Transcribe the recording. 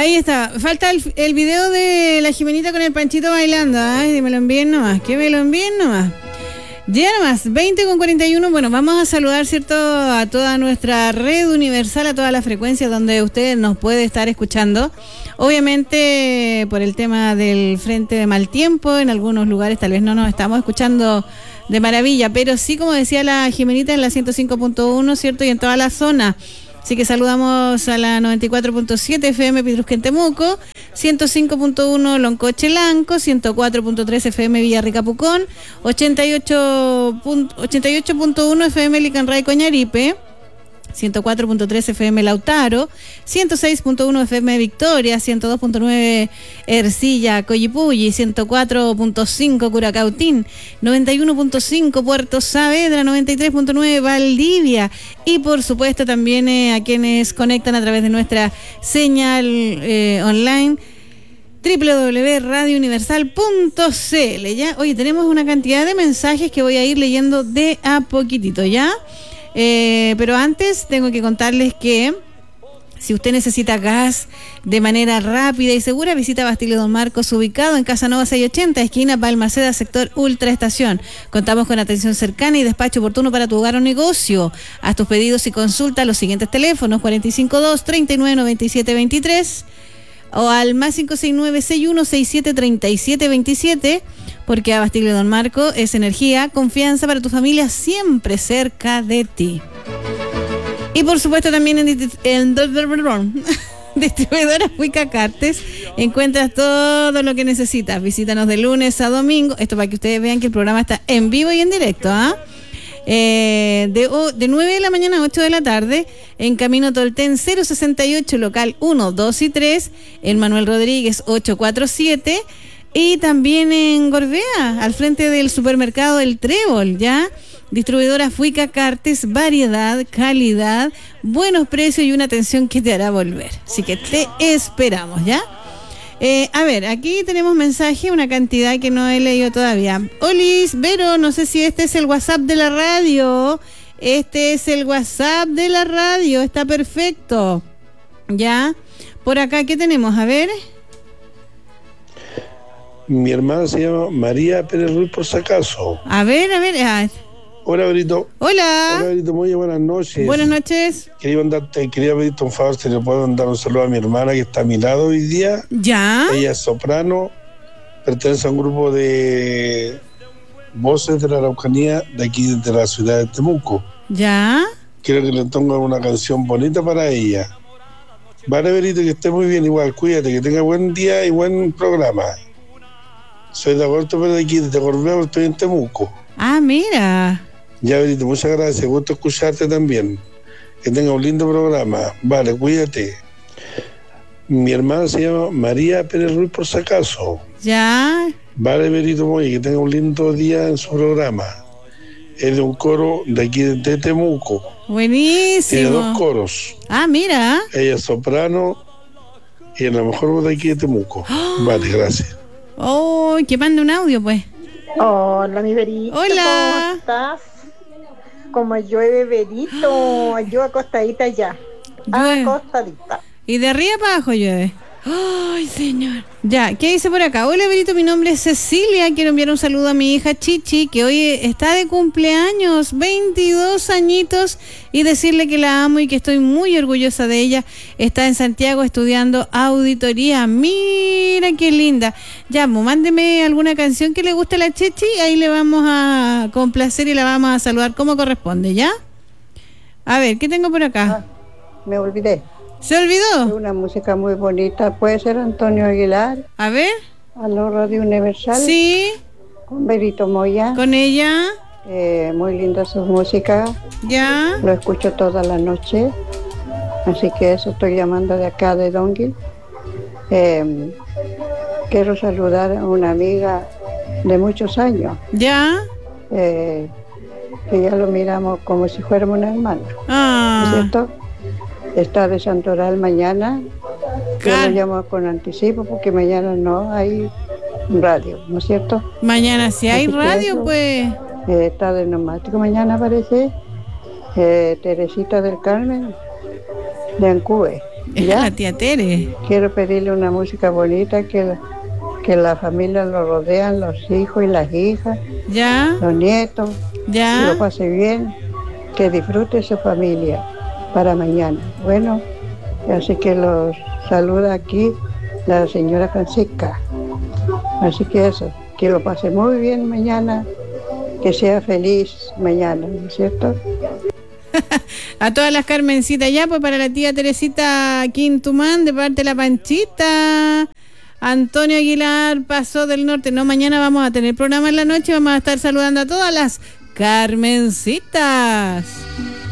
Ahí está. Falta el video de la Jimenita con el Panchito bailando. Ay, me lo envíen nomás. Que me lo envíen nomás. Ya nomás, 20:41. Bueno, vamos a saludar, ¿cierto?, a toda nuestra red universal, a todas las frecuencias donde usted nos puede estar escuchando. Obviamente, por el tema del frente de mal tiempo, en algunos lugares tal vez no nos estamos escuchando de maravilla, pero sí, como decía la Jimenita, en la 105.1, ¿cierto?, y en toda la zona. Así que saludamos a la 94.7 FM Pitrusquén Temuco, 105.1 Loncoche-Lanco, 104.3 FM Villarrica Pucón, 88.1 FM Licanray Coñaripe, 104.3 FM Lautaro, 106.1 FM Victoria, 102.9 Ercilla Coyipulli, 104.5 Curacautín, 91.5 Puerto Saavedra, 93.9 Valdivia y por supuesto también a quienes conectan a través de nuestra señal online www.radiouniversal.cl. ¿Ya? Oye, tenemos una cantidad de mensajes que voy a ir leyendo de a poquitito, ¿ya? Pero antes tengo que contarles que si usted necesita gas de manera rápida y segura, visita Bastilio Don Marcos, ubicado en Casa Nova 680, esquina Balmaceda, sector Ultra Estación. Contamos con atención cercana y despacho oportuno para tu hogar o negocio. Haz tus pedidos y consulta a los siguientes teléfonos: 452-3997-23 o al más 569-6167-3727, porque Bastilio Don Marco es energía, confianza para tu familia, siempre cerca de ti. Y por supuesto también en Distribuidora Fuica Cartes encuentras todo lo que necesitas. Visítanos de lunes a domingo. Esto para que ustedes vean que el programa está en vivo y en directo, ¿ah? De 9 de la mañana a 8 de la tarde en Camino Tolten 068, local 1, 2 y 3, en Manuel Rodríguez 847, y también en Gorbea, al frente del supermercado El Trébol, ¿ya? Distribuidora Fuica Cartes, variedad, calidad, buenos precios y una atención que te hará volver. Así que te esperamos, ¿ya? A ver, aquí tenemos mensaje, una cantidad que no he leído todavía. Olis, Vero, no sé si este es el WhatsApp de la radio. Este es el WhatsApp de la radio, está perfecto. ¿Ya? Por acá, ¿qué tenemos? A ver. Mi hermana se llama María Pérez Ruiz, por si acaso. A ver. Hola, Brito. Hola. Hola, Brito, muy buenas noches. Buenas noches. Quería pedirte un favor, si le puedo mandar un saludo a mi hermana que está a mi lado hoy día. ¿Ya? Ella es soprano, pertenece a un grupo de voces de la Araucanía, de aquí de la ciudad de Temuco. ¿Ya? Quiero que le ponga una canción bonita para ella. Vale, Brito, que esté muy bien, igual, cuídate, que tenga buen día y buen programa. Soy de Agosto, pero de aquí, de Gorbea, estoy en Temuco. Ah, mira. Ya, Brito, muchas gracias, gusto escucharte también. Que tenga un lindo programa. Vale, cuídate. Mi hermana se llama María Pérez Ruiz, por si acaso. Ya. Vale, Brito, muy, que tenga un lindo día en su programa. Es de un coro de aquí de Temuco. Buenísimo. Tiene 2 coros. Ah, mira. Ella es soprano y en la mejor voz de aquí de Temuco. Vale, gracias. Oh, que mande un audio, pues. Hola, mi Berito. Hola. ¿Cómo estás? Como llueve, Berito. Yo acostadita ya. Llueve. Acostadita. Y de arriba para abajo llueve. Ay, señor. Ya, ¿qué dice por acá? Hola, Berito, mi nombre es Cecilia. Quiero enviar un saludo a mi hija Chichi, que hoy está de cumpleaños, 22 añitos, y decirle que la amo y que estoy muy orgullosa de ella. Está en Santiago estudiando auditoría. Mira qué linda. Ya, mándeme alguna canción que le guste a la Chichi, ahí le vamos a complacer y la vamos a saludar como corresponde, ¿ya? A ver, ¿qué tengo por acá? Me olvidé. ¿Se olvidó? Una música muy bonita. Puede ser Antonio Aguilar. A ver. A la Radio Universal. Sí. Con Berito Moya. Con ella. Muy linda su música. Ya. Lo escucho toda la noche. Así que eso estoy llamando de acá de Donguil. Quiero saludar a una amiga de muchos años. Ya. Que ya lo miramos como si fuéramos una hermana. Ah. ¿No es cierto? Está de Santoral mañana. Yo lo llamo con anticipo porque mañana no hay radio, ¿no es cierto? Mañana sí hay radio, eso, pues. Está de neumático mañana, parece. Teresita del Carmen, de Ancube. Es ¿Ya? la tía Tere. Quiero pedirle una música bonita que la familia lo rodean, los hijos y las hijas, ¿Ya? los nietos, que ¿Ya? lo pase bien, que disfrute su familia para mañana. Bueno, así que los saluda aquí la señora Francisca. Así que eso, que lo pase muy bien mañana, que sea feliz mañana, ¿no es cierto? A todas las Carmencitas ya, pues para la tía Teresita Quintumán, de parte de la Panchita. Antonio Aguilar, Paso del Norte. No, mañana vamos a tener programa en la noche, vamos a estar saludando a todas las Carmencitas.